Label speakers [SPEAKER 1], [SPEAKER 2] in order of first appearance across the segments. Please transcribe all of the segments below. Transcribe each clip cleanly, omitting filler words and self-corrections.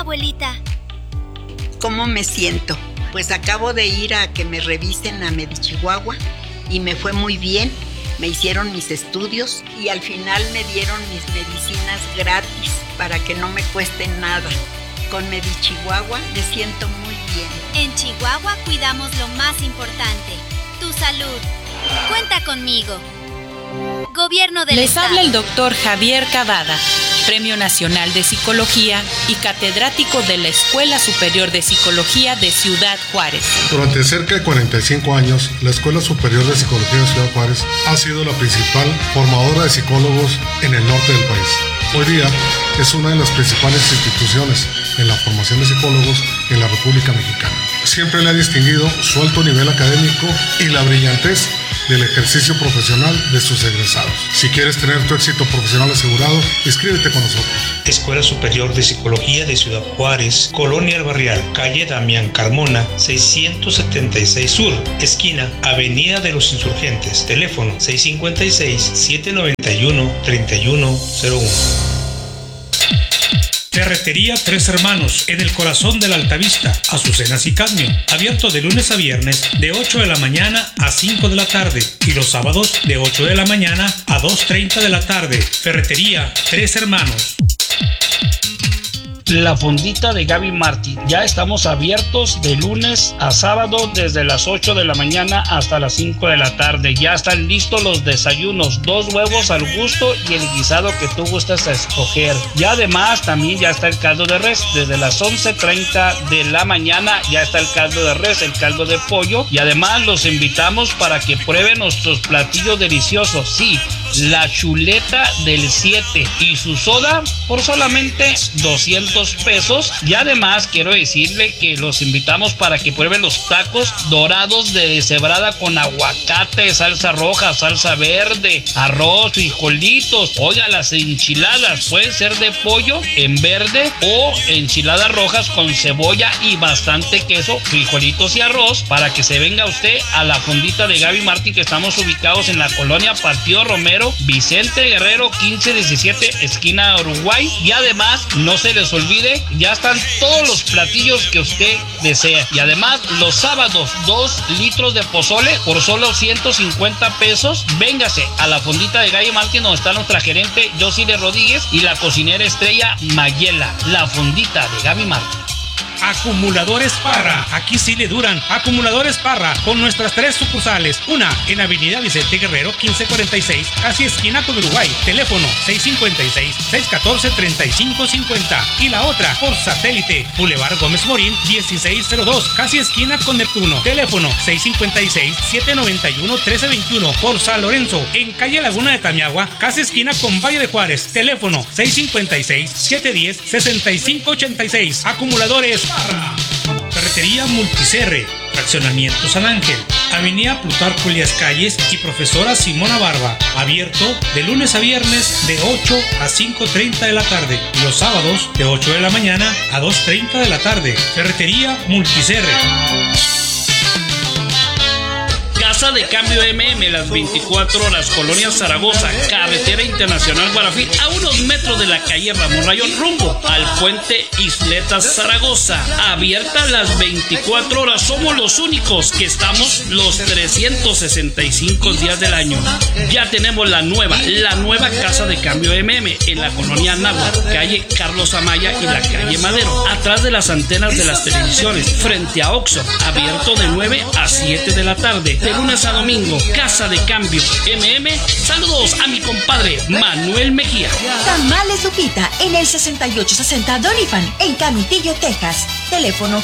[SPEAKER 1] abuelita.
[SPEAKER 2] ¿Cómo me siento? Pues acabo de ir a que me revisen a Medichihuahua y me fue muy bien. Me hicieron mis estudios y al final me dieron mis medicinas gratis para que no me cuesten nada. Con Medichihuahua me siento muy bien.
[SPEAKER 1] En Chihuahua cuidamos lo más importante, tu salud. Cuenta conmigo. Gobierno del
[SPEAKER 3] Les
[SPEAKER 1] Estado.
[SPEAKER 3] habla el doctor Javier Cavada, Premio Nacional de Psicología y catedrático de la Escuela Superior de Psicología de Ciudad Juárez.
[SPEAKER 4] Durante cerca de 45 años, la Escuela Superior de Psicología de Ciudad Juárez ha sido la principal formadora de psicólogos en el norte del país. Hoy día es una de las principales instituciones en la formación de psicólogos en la República Mexicana. Siempre le ha distinguido su alto nivel académico y la brillantez del ejercicio profesional de sus egresados. Si quieres tener tu éxito profesional asegurado, inscríbete con nosotros.
[SPEAKER 5] Escuela Superior de Psicología de Ciudad Juárez, Colonia El Barrial, calle Damián Carmona, 676 Sur, esquina Avenida de los Insurgentes, teléfono 656-791-3101. Ferretería Tres Hermanos, en el corazón de la Altavista, Azucenas y Cadmio, abierto de lunes a viernes de 8 de la mañana a 5 de la tarde y los sábados de 8 de la mañana a 2:30 de la tarde. Ferretería Tres Hermanos.
[SPEAKER 6] La Fondita de Gaby Martí. Ya estamos abiertos de lunes a sábado desde las 8 de la mañana hasta las 5 de la tarde. Ya están listos los desayunos, 2 huevos al gusto y el guisado que tú gustas a escoger. Y además también ya está el caldo de res. Desde las 11:30 de la mañana ya está el caldo de res, el caldo de pollo. Y además los invitamos para que prueben nuestros platillos deliciosos. Sí, la chuleta del 7 y su soda por solamente 200 pesos. Y además quiero decirle que los invitamos para que prueben los tacos dorados de deshebrada con aguacate, salsa roja, salsa verde, arroz, frijolitos. Oiga, las enchiladas pueden ser de pollo en verde o enchiladas rojas con cebolla y bastante queso, frijolitos y arroz, para que se venga usted a la Fondita de Gaby Martí, que estamos ubicados en la colonia Partido Romero, Vicente Guerrero 1517, esquina Uruguay. Y además no se les olvide, ya están todos los platillos que usted desea. Y además los sábados 2 litros de pozole por solo 150 pesos. Véngase a la Fondita de Gaby Martí, donde está nuestra gerente Josile Rodríguez y la cocinera estrella Mayela. La Fondita de Gaby Martí.
[SPEAKER 5] Acumuladores Parra, aquí sí le duran. Acumuladores Parra, con nuestras 3 sucursales. Una en Avenida Vicente Guerrero 1546, casi esquina con Uruguay, teléfono 656-614-3550. Y la otra por satélite, Boulevard Gómez Morín 1602, casi esquina con Neptuno, teléfono 656-791-1321. Por San Lorenzo, en calle Laguna de Tamiagua, casi esquina con Valle de Juárez, teléfono 656-710-6586. Acumuladores Parra. Ferretería Multicerre, Fraccionamiento San Ángel, Avenida Plutarco Elías Calles y Profesora Simona Barba, abierto de lunes a viernes de 8 a 5:30 de la tarde y los sábados de 8 de la mañana a 2:30 de la tarde. Ferretería Multicerre.
[SPEAKER 6] Casa de Cambio MM, las 24 horas, Colonia Zaragoza, Carretera Internacional Guarafí, a unos metros de la calle Ramón Rayón, rumbo al puente Isletas Zaragoza. Abierta las 24 horas, somos los únicos que estamos los 365 días del año. Ya tenemos la nueva Casa de Cambio MM en la colonia Náhuatl, calle Carlos Amaya y la calle Madero, atrás de las antenas de las televisiones, frente a Oxxo, abierto de 9 a 7 de la tarde. De lunes a domingo, Casa de Cambio MM. Saludos a mi compadre Manuel Mejía.
[SPEAKER 7] Tamales Lupita en el 6860 Doniphan en Canutillo, Texas. Teléfono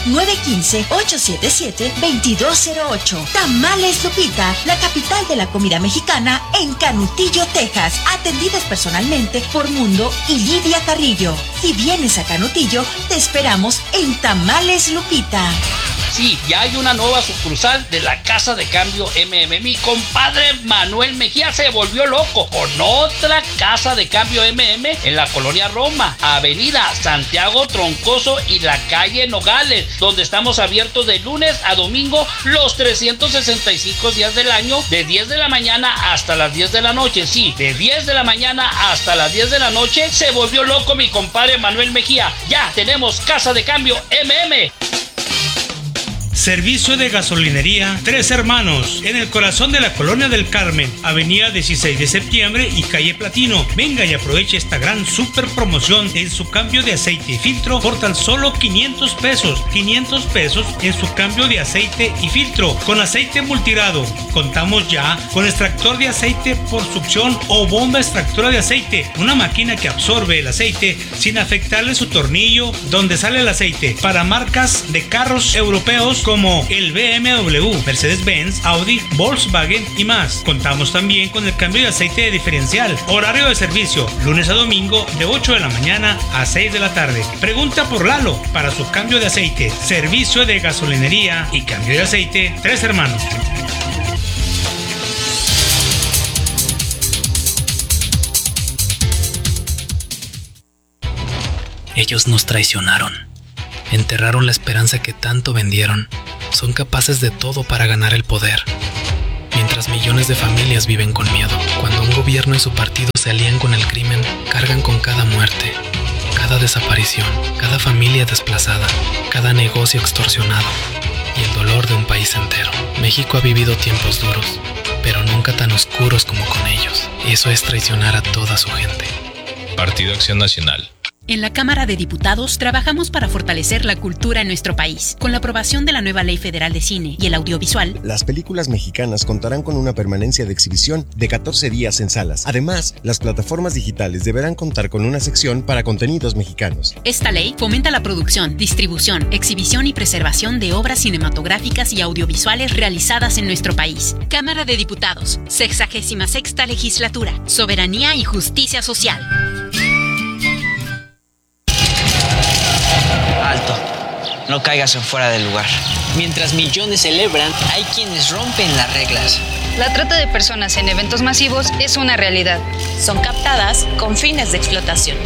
[SPEAKER 7] 915-877-2208. Tamales Lupita, la capital de la comida mexicana en Canutillo, Texas. Atendidas personalmente por Mundo y Lidia Carrillo. Si vienes a Canutillo, te esperamos en Tamales Lupita.
[SPEAKER 6] Sí, ya hay una nueva sucursal de la Casa de Cambio MM. Mi compadre Manuel Mejía se volvió loco con otra Casa de Cambio MM en la colonia Roma, Avenida Santiago Troncoso y la calle Nogales, donde estamos abiertos de lunes a domingo los 365 días del año, de 10 de la mañana hasta las 10 de la noche. Sí, de 10 de la mañana hasta las 10 de la noche. Se volvió loco mi compadre Manuel Mejía. Ya tenemos Casa de Cambio MM.
[SPEAKER 5] Servicio de gasolinería Tres Hermanos, en el corazón de la Colonia del Carmen, avenida 16 de septiembre y calle Platino. Venga y aproveche esta gran super promoción en su cambio de aceite y filtro por tan solo 500 pesos. 500 pesos en su cambio de aceite y filtro con aceite multirado. Contamos ya con extractor de aceite por succión o bomba extractora de aceite, una máquina que absorbe el aceite sin afectarle su tornillo donde sale el aceite, para marcas de carros europeos como el BMW, Mercedes-Benz, Audi, Volkswagen y más. Contamos también con el cambio de aceite de diferencial. Horario de servicio, lunes a domingo de 8 de la mañana a 6 de la tarde. Pregunta por Lalo para su cambio de aceite. Servicio de gasolinería y cambio de aceite Tres Hermanos.
[SPEAKER 8] Ellos nos traicionaron. Enterraron la esperanza que tanto vendieron. Son capaces de todo para ganar el poder. Mientras millones de familias viven con miedo. Cuando un gobierno y su partido se alían con el crimen, cargan con cada muerte, cada desaparición, cada familia desplazada, cada negocio extorsionado y el dolor de un país entero. México ha vivido tiempos duros, pero nunca tan oscuros como con ellos. Y eso es traicionar a toda su gente.
[SPEAKER 9] Partido Acción Nacional.
[SPEAKER 10] En la Cámara de Diputados trabajamos para fortalecer la cultura en nuestro país. Con la aprobación de la nueva Ley Federal de Cine y el Audiovisual,
[SPEAKER 11] las películas mexicanas contarán con una permanencia de exhibición de 14 días en salas. Además, las plataformas digitales deberán contar con una sección para contenidos mexicanos.
[SPEAKER 10] Esta ley fomenta la producción, distribución, exhibición y preservación de obras cinematográficas y audiovisuales realizadas en nuestro país. Cámara de Diputados, 66ª Legislatura, Soberanía y Justicia Social.
[SPEAKER 12] Alto, no caigas en fuera del lugar. Mientras millones celebran, hay quienes rompen las reglas.
[SPEAKER 13] La trata de personas en eventos masivos es una realidad.
[SPEAKER 14] Son captadas con fines de explotación.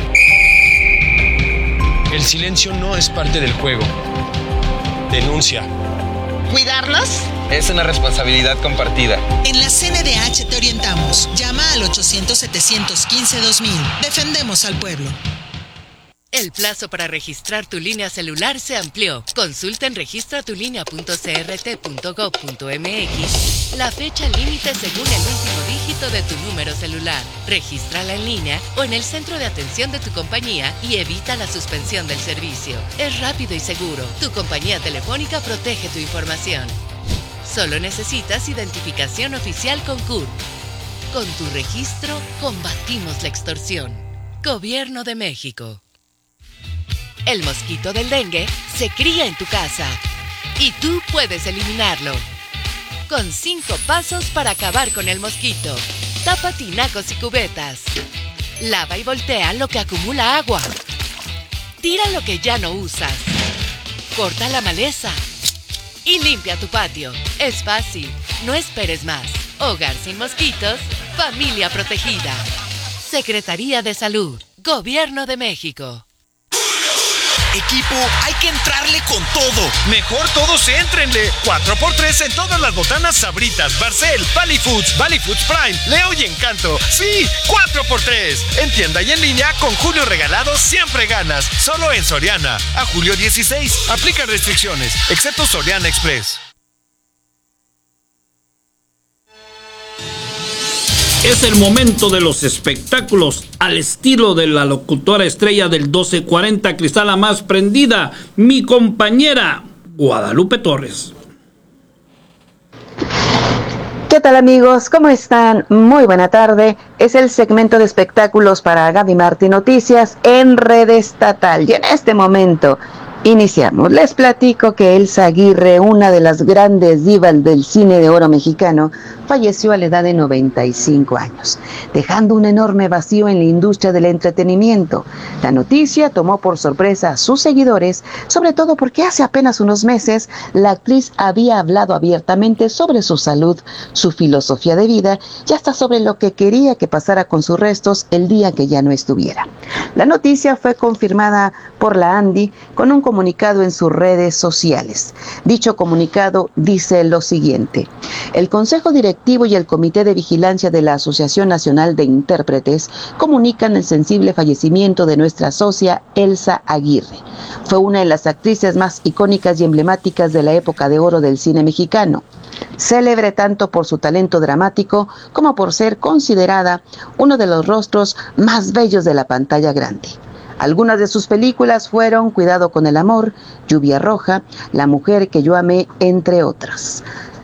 [SPEAKER 15] El silencio no es parte del juego. Denuncia.
[SPEAKER 16] ¿Cuidarnos?
[SPEAKER 17] Es una responsabilidad compartida.
[SPEAKER 16] En la CNDH te orientamos. Llama al 800-715-2000. Defendemos al pueblo.
[SPEAKER 18] El plazo para registrar tu línea celular se amplió. Consulta en registratulinea.crt.gov.mx la fecha límite según el último dígito de tu número celular. Regístrala en línea o en el centro de atención de tu compañía y evita la suspensión del servicio. Es rápido y seguro. Tu compañía telefónica protege tu información. Solo necesitas identificación oficial con CURP. Con tu registro, combatimos la extorsión. Gobierno de México. El mosquito del dengue se cría en tu casa y tú puedes eliminarlo. Con 5 pasos para acabar con el mosquito. Tapa tinacos y cubetas. Lava y voltea lo que acumula agua. Tira lo que ya no usas. Corta la maleza. Y limpia tu patio. Es fácil. No esperes más. Hogar sin mosquitos. Familia protegida. Secretaría de Salud. Gobierno de México.
[SPEAKER 19] Equipo, hay que entrarle con todo. Mejor todos éntrenle. 4x3 en todas las botanas Sabritas, Barcel, Valley Foods Prime, Leo y Encanto. Sí, 4x3. En tienda y en línea con Julio Regalado siempre ganas. Solo en Soriana. A julio 16. Aplica restricciones, excepto Soriana Express.
[SPEAKER 6] Es el momento de los espectáculos al estilo de la locutora estrella del 1240 Cristal más prendida, mi compañera Guadalupe Torres.
[SPEAKER 20] ¿Qué tal amigos? ¿Cómo están? Muy buena tarde. Es el segmento de espectáculos para Gaby Martí Noticias en Red Estatal. Y en este momento Iniciamos. Les platico que Elsa Aguirre, una de las grandes divas del cine de oro mexicano, falleció a la edad de 95 años, dejando un enorme vacío en la industria del entretenimiento. La noticia tomó por sorpresa a sus seguidores, sobre todo porque hace apenas unos meses la actriz había hablado abiertamente sobre su salud, su filosofía de vida y hasta sobre lo que quería que pasara con sus restos el día que ya no estuviera. La noticia fue confirmada por la Andy con un comunicado en sus redes sociales. Dicho comunicado dice lo siguiente: el Consejo Directivo y el Comité de Vigilancia de la Asociación Nacional de Intérpretes comunican el sensible fallecimiento de nuestra socia Elsa Aguirre. Fue una de las actrices más icónicas y emblemáticas de la época de oro del cine mexicano. Célebre tanto por su talento dramático como por ser considerada uno de los rostros más bellos de la pantalla grande. Algunas de sus películas fueron Cuidado con el amor, Lluvia roja, La mujer que yo amé, entre otras.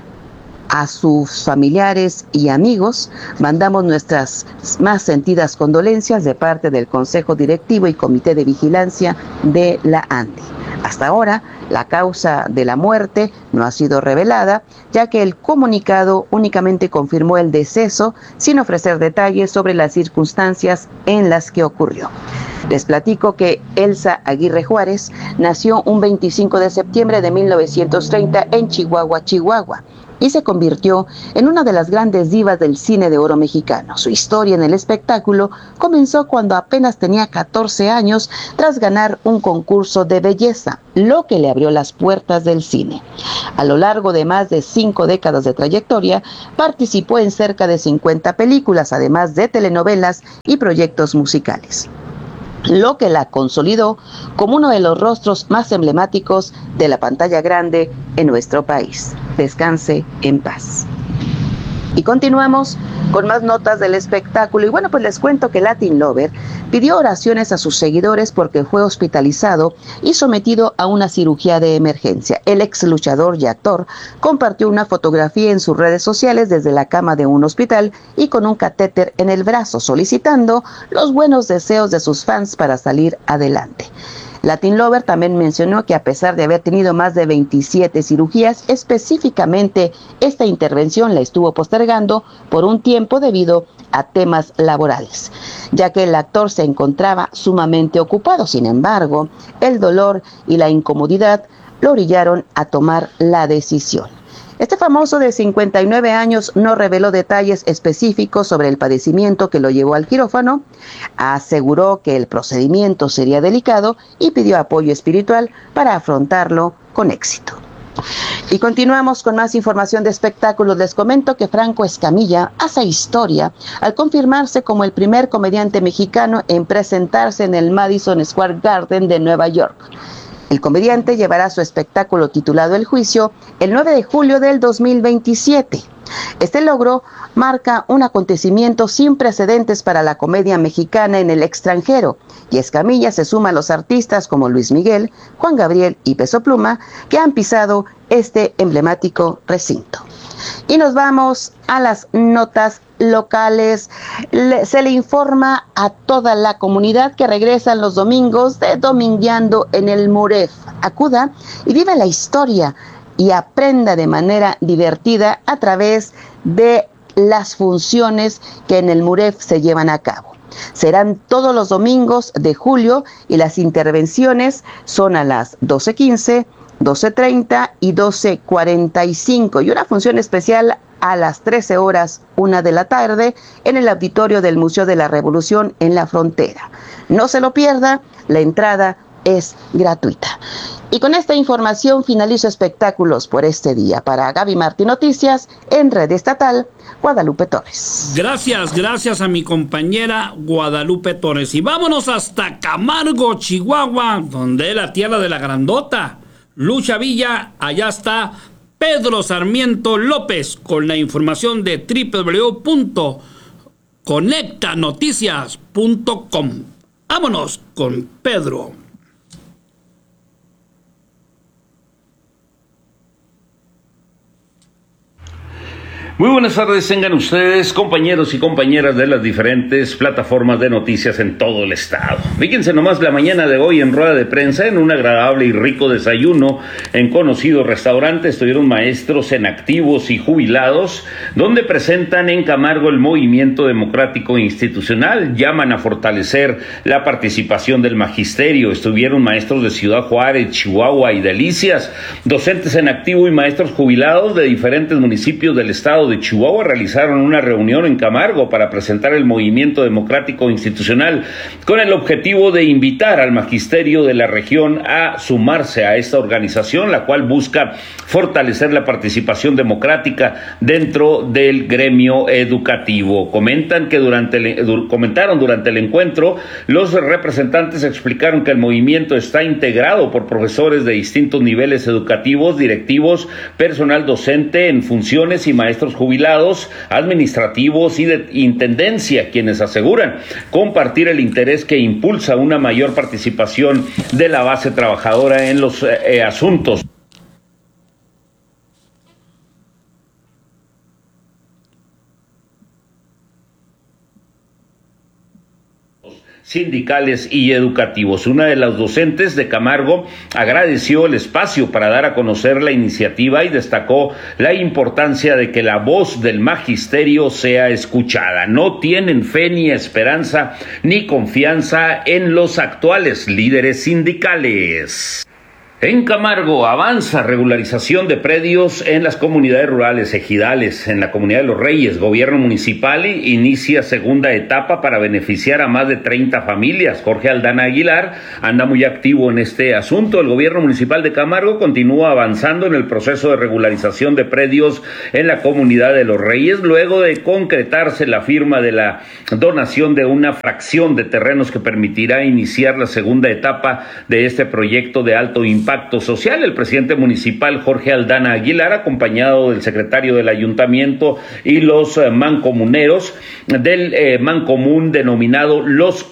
[SPEAKER 20] A sus familiares y amigos mandamos nuestras más sentidas condolencias de parte del Consejo Directivo y Comité de Vigilancia de la ANDI. Hasta ahora, la causa de la muerte no ha sido revelada, ya que el comunicado únicamente confirmó el deceso sin ofrecer detalles sobre las circunstancias en las que ocurrió. Les platico que Elsa Aguirre Juárez nació un 25 de septiembre de 1930 en Chihuahua, Chihuahua, y se convirtió en una de las grandes divas del cine de oro mexicano. Su historia en el espectáculo comenzó cuando apenas tenía 14 años tras ganar un concurso de belleza, lo que le abrió las puertas del cine. A lo largo de más de 5 décadas de trayectoria, participó en cerca de 50 películas, además de telenovelas y proyectos musicales, lo que la consolidó como uno de los rostros más emblemáticos de la pantalla grande en nuestro país. Descanse en paz. Y continuamos con más notas del espectáculo. Y bueno, pues les cuento que Latin Lover pidió oraciones a sus seguidores porque fue hospitalizado y sometido a una cirugía de emergencia. El ex luchador y actor compartió una fotografía en sus redes sociales desde la cama de un hospital y con un catéter en el brazo, solicitando los buenos deseos de sus fans para salir adelante. Latin Lover también mencionó que a pesar de haber tenido más de 27 cirugías, específicamente esta intervención la estuvo postergando por un tiempo debido a temas laborales, ya que el actor se encontraba sumamente ocupado. Sin embargo, el dolor y la incomodidad lo orillaron a tomar la decisión. Este famoso de 59 años no reveló detalles específicos sobre el padecimiento que lo llevó al quirófano, aseguró que el procedimiento sería delicado y pidió apoyo espiritual para afrontarlo con éxito. Y continuamos con más información de espectáculos. Les comento que Franco Escamilla hace historia al confirmarse como el primer comediante mexicano en presentarse en el Madison Square Garden de Nueva York. El comediante llevará su espectáculo titulado El Juicio el 9 de julio del 2027. Este logro marca un acontecimiento sin precedentes para la comedia mexicana en el extranjero, y Escamilla se suma a los artistas como Luis Miguel, Juan Gabriel y Peso Pluma, que han pisado este emblemático recinto. Y nos vamos a las notas locales. Se le informa a toda la comunidad que regresan los domingos de Domingueando en el Muref. Acuda y vive la historia y aprenda de manera divertida a través de las funciones que en el Muref se llevan a cabo. Serán todos los domingos de julio y las intervenciones son a las 12:15, 12:30 y 12:45, y una función especial a las 13 horas, 1 de la tarde, en el auditorio del Museo de la Revolución en La Frontera. No se lo pierda, la entrada es gratuita. Y con esta información finalizo espectáculos por este día. Para Gaby Martí Noticias, en Red Estatal, Guadalupe Torres.
[SPEAKER 21] Gracias a mi compañera Guadalupe Torres. Y vámonos hasta Camargo, Chihuahua, donde es la tierra de la grandota Lucha Villa. Allá está Pedro Sarmiento López con la información de www.conectanoticias.com. Vámonos con Pedro.
[SPEAKER 2] Muy buenas tardes, tengan ustedes, compañeros y compañeras de las diferentes plataformas de noticias en todo el estado. Fíjense nomás la mañana de hoy en rueda de prensa, en un agradable y rico desayuno en conocido restaurante, estuvieron maestros en activos y jubilados, donde presentan en Camargo el movimiento democrático e institucional, llaman a fortalecer la participación del magisterio. Estuvieron maestros de Ciudad Juárez, Chihuahua y Delicias, docentes en activo y maestros jubilados de diferentes municipios del estado de Chihuahua realizaron una reunión en Camargo para presentar el movimiento democrático institucional con el objetivo de invitar al magisterio de la región a sumarse a esta organización, la cual busca fortalecer la participación democrática dentro del gremio educativo. Comentaron durante el encuentro, los representantes explicaron que el movimiento está integrado por profesores de distintos niveles educativos, directivos, personal docente en funciones y maestros jubilados, administrativos y de intendencia, quienes aseguran compartir el interés que impulsa una mayor participación de la base trabajadora en los asuntos sindicales y educativos. Una de las docentes de Camargo agradeció el espacio para dar a conocer la iniciativa y destacó la importancia de que la voz del magisterio sea escuchada. No tienen fe ni esperanza ni confianza en los actuales líderes sindicales. En Camargo avanza regularización de predios en las comunidades rurales ejidales. En la comunidad de Los Reyes, gobierno municipal inicia segunda etapa para beneficiar a más de 30 familias. Jorge Aldana Aguilar anda muy activo en este asunto. El gobierno municipal de Camargo continúa avanzando en el proceso de regularización de predios en la comunidad de Los Reyes, luego de concretarse la firma de la donación de una fracción de terrenos que permitirá iniciar la segunda etapa de este proyecto de alto impacto social. El presidente municipal Jorge Aldana Aguilar, acompañado del secretario del ayuntamiento y los mancomuneros del mancomún denominado Los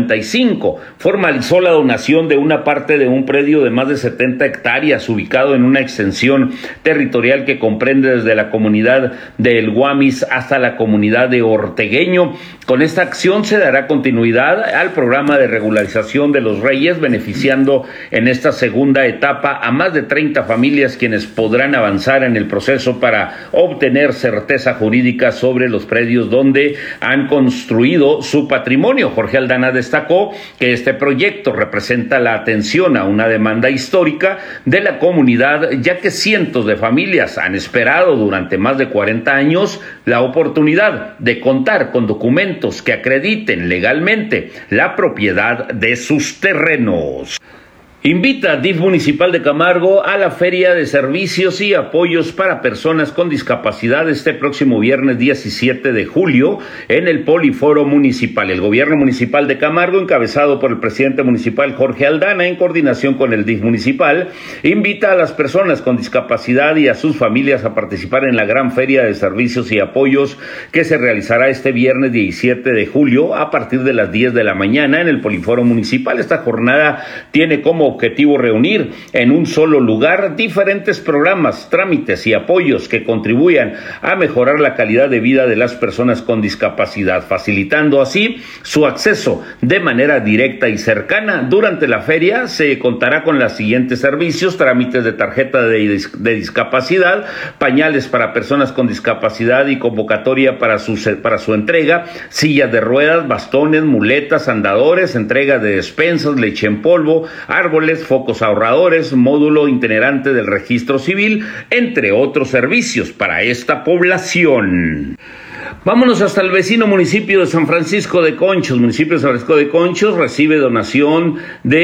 [SPEAKER 2] 55, formalizó la donación de una parte de un predio de más de 70 hectáreas ubicado en una extensión territorial que comprende desde la comunidad de El Guamis hasta la comunidad de Ortegueño. Con esta acción se dará continuidad al programa de regularización de Los Reyes, beneficiando en esta segunda etapa a más de 30 familias, quienes podrán avanzar en el proceso para obtener certeza jurídica sobre los predios donde han construido su patrimonio. Jorge Aldana destacó que este proyecto representa la atención a una demanda histórica de la comunidad, ya que cientos de familias han esperado durante más de 40 años la oportunidad de contar con documentos que acrediten legalmente la propiedad de sus terrenos. Invita DIF Municipal de Camargo a la Feria de Servicios y Apoyos para Personas con Discapacidad este próximo viernes 17 de julio en el Poliforo Municipal. El gobierno municipal de Camargo, encabezado por el presidente municipal Jorge Aldana, en coordinación con el DIF Municipal, invita a las personas con discapacidad y a sus familias a participar en la gran Feria de Servicios y Apoyos que se realizará este viernes 17 de julio a partir de las 10 de la mañana en el Poliforo Municipal. Esta jornada tiene como objetivo reunir en un solo lugar diferentes programas, trámites y apoyos que contribuyan a mejorar la calidad de vida de las personas con discapacidad, facilitando así su acceso de manera directa y cercana. Durante la feria se contará con los siguientes servicios: trámites de tarjeta de discapacidad, pañales para personas con discapacidad y convocatoria para su entrega, sillas de ruedas, bastones, muletas, andadores, entrega de despensas, leche en polvo, árboles, focos ahorradores, módulo itinerante del registro civil, entre otros servicios para esta población. Vámonos hasta el vecino municipio de San Francisco de Conchos. Municipio de San Francisco de Conchos recibe donación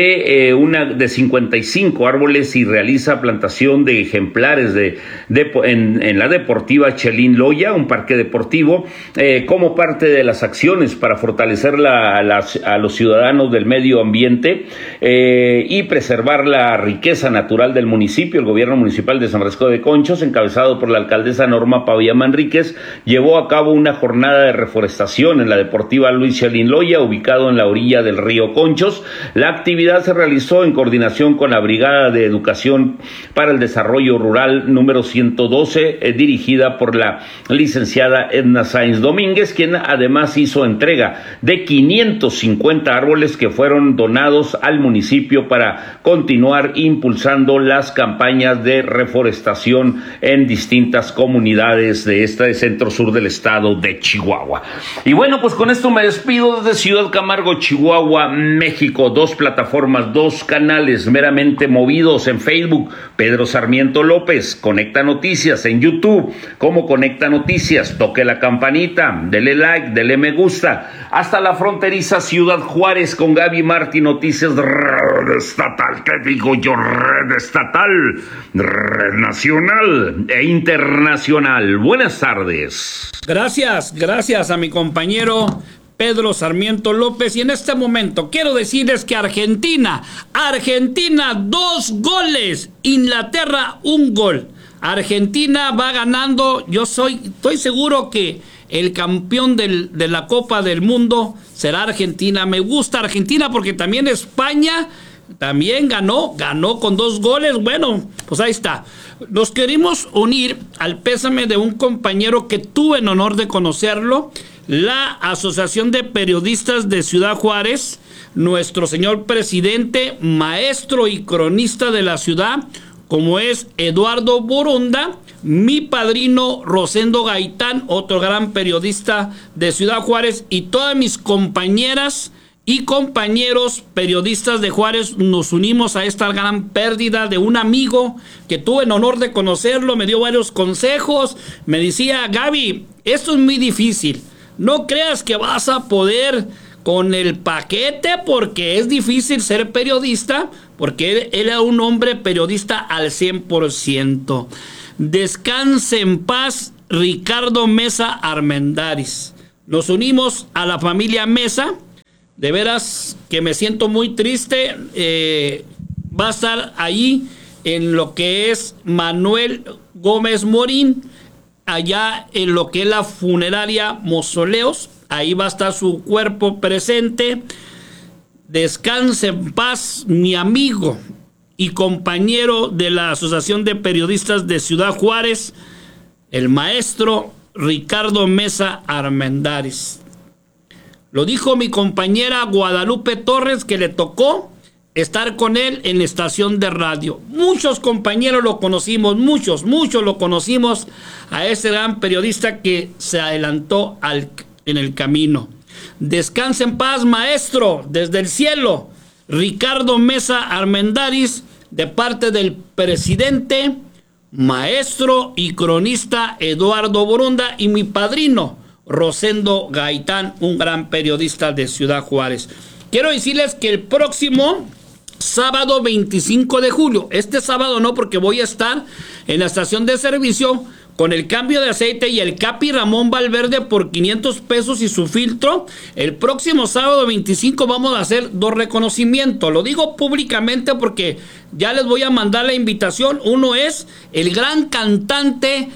[SPEAKER 2] de 55 árboles y realiza plantación de ejemplares en la deportiva Chelín Loya, un parque deportivo, como parte de las acciones para fortalecer a los ciudadanos del medio ambiente y preservar la riqueza natural del municipio. El gobierno municipal de San Francisco de Conchos, encabezado por la alcaldesa Norma Pavía Manríquez, llevó a cabo una una jornada de reforestación en la Deportiva Luis Chalín Loya, ubicado en la orilla del río Conchos. La actividad se realizó en coordinación con la Brigada de Educación para el Desarrollo Rural número 112, dirigida por la licenciada Edna Sáenz Domínguez, quien además hizo entrega de 550 árboles que fueron donados al municipio para continuar impulsando las campañas de reforestación en distintas comunidades de este centro sur del estado de Chihuahua. Y bueno, pues con esto me despido desde Ciudad Camargo, Chihuahua, México. 2 plataformas, 2 canales meramente movidos: en Facebook, Pedro Sarmiento López; Conecta Noticias en YouTube como Conecta Noticias. Toque la campanita, dele like, dele me gusta. Hasta la fronteriza Ciudad Juárez con Gaby Martí, noticias red estatal, ¿qué digo yo? Red estatal, red nacional e internacional. Buenas tardes.
[SPEAKER 21] Gracias a mi compañero Pedro Sarmiento López. Y en este momento quiero decirles que Argentina 2 goles, Inglaterra 1 gol. Argentina va ganando. Estoy seguro que el campeón de la Copa del Mundo será Argentina. Me gusta Argentina porque también España también ganó con 2 goles. Bueno, pues ahí está. Nos queremos unir al pésame de un compañero que tuve el honor de conocerlo, la Asociación de Periodistas de Ciudad Juárez, nuestro señor presidente, maestro y cronista de la ciudad, como es Eduardo Borunda, mi padrino Rosendo Gaitán, otro gran periodista de Ciudad Juárez, y todas mis compañeras y compañeros periodistas de Juárez. Nos unimos a esta gran pérdida de un amigo que tuve el honor de conocerlo. Me dio varios consejos, me decía: Gaby, esto es muy difícil, no creas que vas a poder con el paquete, porque es difícil ser periodista, porque él era un hombre periodista al 100%. Descanse en paz, Ricardo Mesa Armendáriz. Nos unimos a la familia Mesa. De veras que me siento muy triste. Va a estar ahí en lo que es Manuel Gómez Morín, allá en lo que es la funeraria Mausoleos. Ahí va a estar su cuerpo presente. Descanse en paz, mi amigo y compañero de la Asociación de Periodistas de Ciudad Juárez, el maestro Ricardo Mesa Armendáriz. Lo dijo mi compañera Guadalupe Torres, que le tocó estar con él en la estación de radio. Muchos compañeros lo conocimos, muchos lo conocimos a ese gran periodista que se adelantó en el camino. Descanse en paz, maestro, desde el cielo, Ricardo Mesa Armendáriz, de parte del presidente, maestro y cronista Eduardo Borunda, y mi padrino Rosendo Gaitán, un gran periodista de Ciudad Juárez. Quiero decirles que el próximo sábado 25 de julio, este sábado no, porque voy a estar en la estación de servicio con el cambio de aceite y el Capi Ramón Valverde por 500 pesos y su filtro. El próximo sábado 25 vamos a hacer 2 reconocimientos. Lo digo públicamente porque ya les voy a mandar la invitación. Uno es el gran cantante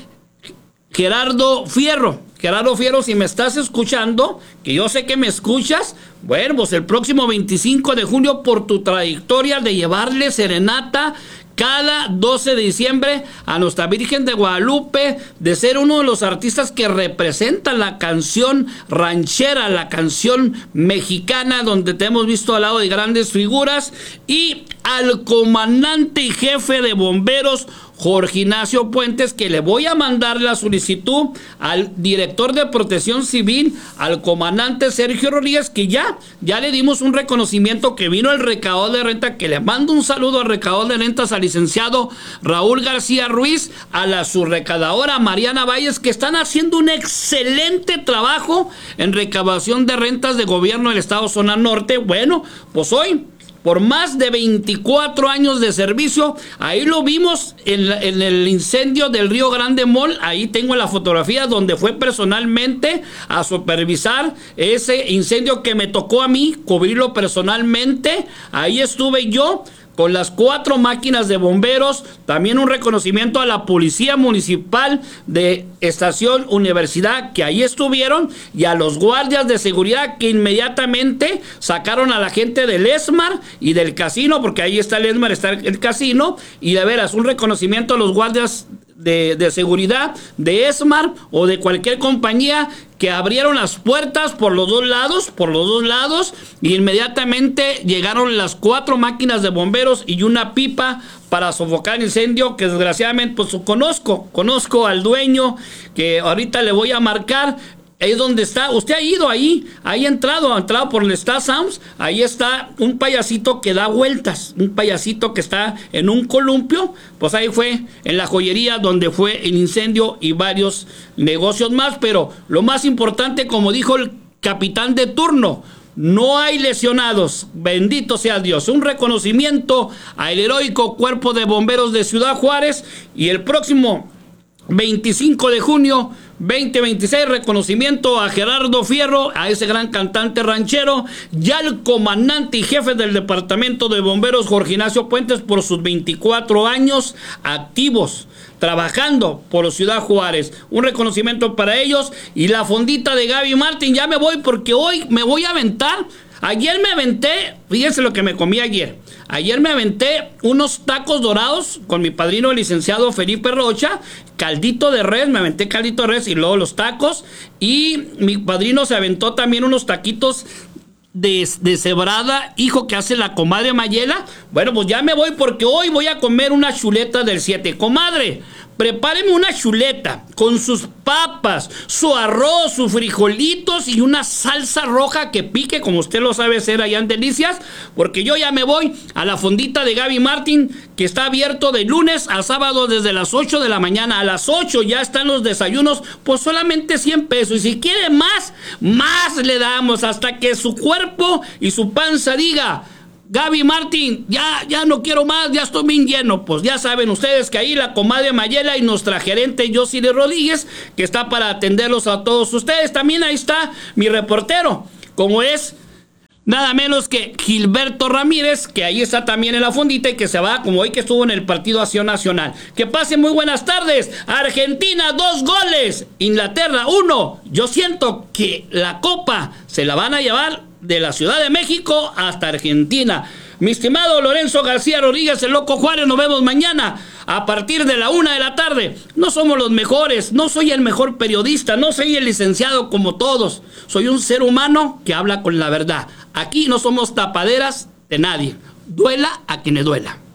[SPEAKER 21] Gerardo Fierro. Gerardo Fierro, si me estás escuchando, que yo sé que me escuchas, bueno, pues el próximo 25 de junio, por tu trayectoria de llevarle serenata cada 12 de diciembre a nuestra Virgen de Guadalupe, de ser uno de los artistas que representan la canción ranchera, la canción mexicana, donde te hemos visto al lado de grandes figuras, y al comandante y jefe de bomberos Jorge Ignacio Puentes, que le voy a mandar la solicitud al director de Protección Civil, al comandante Sergio Rodríguez, que ya le dimos un reconocimiento, que vino el recaudador de renta, que le mando un saludo al recaudador de rentas, al licenciado Raúl García Ruiz, a la subrecaudadora Mariana Valles, que están haciendo un excelente trabajo en recaudación de rentas de gobierno del estado Zona Norte. Bueno, pues hoy, por más de 24 años de servicio, ahí lo vimos en el incendio del Río Grande Mall. Ahí tengo la fotografía donde fue personalmente a supervisar ese incendio que me tocó a mí cubrirlo personalmente. Ahí estuve yo con las 4 máquinas de bomberos. También un reconocimiento a la Policía Municipal de Estación Universidad, que ahí estuvieron, y a los guardias de seguridad que inmediatamente sacaron a la gente del ESMAR y del casino, porque ahí está el ESMAR, está el casino, y de veras, un reconocimiento a los guardias de seguridad de ESMAR o de cualquier compañía que abrieron las puertas por los dos lados, y inmediatamente llegaron las 4 máquinas de bomberos y una pipa para sofocar el incendio, que desgraciadamente pues conozco al dueño, que ahorita le voy a marcar. Ahí es donde está, usted ha ido ahí ha entrado por el Star Sounds, ahí está un payasito que da vueltas, un payasito que está en un columpio, pues ahí fue en la joyería donde fue el incendio y varios negocios más. Pero lo más importante, como dijo el capitán de turno, no hay lesionados, bendito sea Dios. Un reconocimiento al heroico Cuerpo de Bomberos de Ciudad Juárez, y el próximo 25 de junio 2026, reconocimiento a Gerardo Fierro, a ese gran cantante ranchero, y al comandante y jefe del Departamento de Bomberos, Jorge Ignacio Puentes, por sus 24 años activos, trabajando por Ciudad Juárez. Un reconocimiento para ellos. Y la fondita de Gaby Martín, ya me voy porque hoy me voy a aventar. Ayer me aventé, fíjense lo que me comí ayer. Ayer me aventé unos tacos dorados con mi padrino, el licenciado Felipe Rocha, caldito de res, me aventé caldito de res y luego los tacos. Y mi padrino se aventó también unos taquitos de cebrada, hijo, que hace la comadre Mayela. Bueno, pues ya me voy porque hoy voy a comer una chuleta del 7. Comadre, prepáreme una chuleta con sus papas, su arroz, sus frijolitos y una salsa roja que pique, como usted lo sabe hacer allá en Delicias, porque yo ya me voy a la fondita de Gaby Martín, que está abierto de lunes a sábado desde las 8 de la mañana. A las 8 ya están los desayunos, pues solamente 100 pesos. Y si quiere más le damos, hasta que su cuerpo y su panza diga: Gaby Martín, ya no quiero más, ya estoy bien lleno. Pues ya saben ustedes que ahí la comadre Mayela y nuestra gerente Yossi de Rodríguez, que está para atenderlos a todos ustedes. También ahí está mi reportero, como es nada menos que Gilberto Ramírez, que ahí está también en la fondita y que se va, como hoy que estuvo en el Partido Acción Nacional. Que pasen muy buenas tardes. Argentina 2 goles, Inglaterra 1. Yo siento que la copa se la van a llevar de la Ciudad de México hasta Argentina. Mi estimado Lorenzo García Rodríguez, el Loco Juárez, nos vemos mañana a partir de la 1 de la tarde. No somos los mejores, no soy el mejor periodista, no soy el licenciado como todos. Soy un ser humano que habla con la verdad. Aquí no somos tapaderas de nadie. Duela a quien le duela.